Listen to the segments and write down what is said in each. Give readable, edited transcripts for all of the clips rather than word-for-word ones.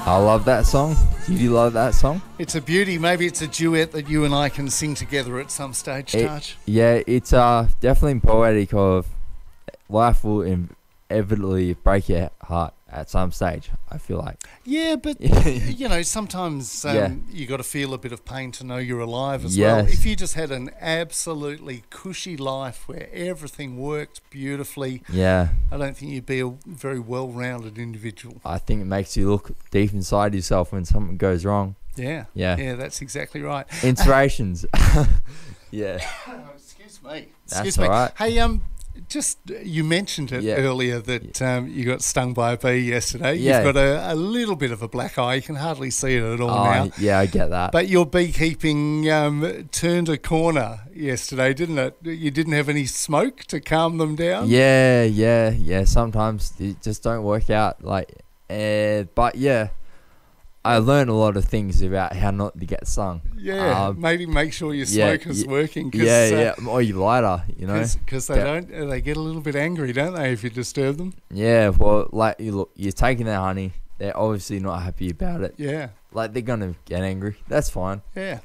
I love that song. Do you love that song? It's a beauty. Maybe it's a duet that you and I can sing together at some stage, Taj. Yeah, it's definitely poetic of life will inevitably break your heart at some stage, I feel like. Yeah, but, sometimes you got to feel a bit of pain to know you're alive as well. Yes. If you just had an absolutely cushy life where everything worked beautifully, Yeah. I don't think you'd be a very well-rounded individual. I think it makes you look deep inside yourself when something goes wrong. Yeah. Yeah. Yeah, that's exactly right. Inspirations. Yeah. Excuse me. That's all right. Hey, just you mentioned it earlier that you got stung by a bee yesterday. Yeah. You've got a little bit of a black eye. You can hardly see it at all now. Yeah, I get that. But your beekeeping turned a corner yesterday, didn't it? You didn't have any smoke to calm them down? Yeah. Sometimes it just don't work out. But yeah, I learned a lot of things about how not to get stung. Yeah, maybe make sure your smoker's working. Or your lighter, Because they get a little bit angry, don't they, if you disturb them? Yeah, well, you're taking their honey. They're obviously not happy about it. Yeah. They're gonna get angry. That's fine. Yeah,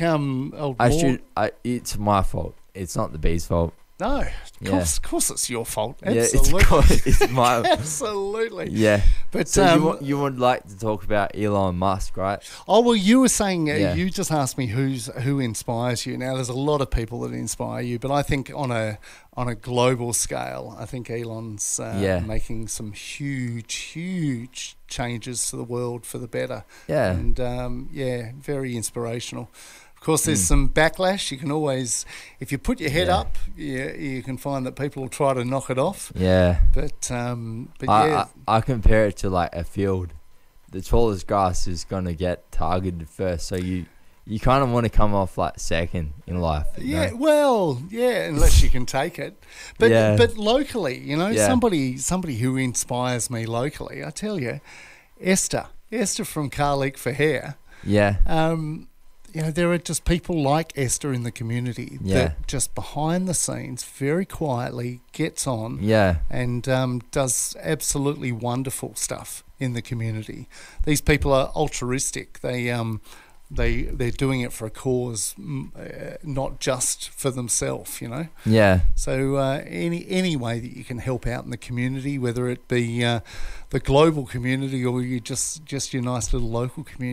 It's my fault. It's not the bee's fault. No, of course it's your fault. Yeah, Absolutely. it's my Absolutely. Yeah. But so you would like to talk about Elon Musk, right? Oh well, you were saying you just asked me who inspires you. Now there's a lot of people that inspire you, but I think on a global scale, I think Elon's making some huge changes to the world for the better. Yeah. And very inspirational. Of course, there's some backlash. You can always, if you put your head up, you can find that people will try to knock it off. Yeah. But I compare it to a field. The tallest grass is gonna get targeted first, so you kind of want to come off second in life. Unless you can take it. But locally, somebody who inspires me locally, I tell you, Esther from Car Leak for Hair. Yeah. There are just people like Esther in the community that just behind the scenes, very quietly gets on and does absolutely wonderful stuff in the community. These people are altruistic. They're doing it for a cause, not just for themselves, Yeah. So any way that you can help out in the community, whether it be the global community or you just your nice little local community.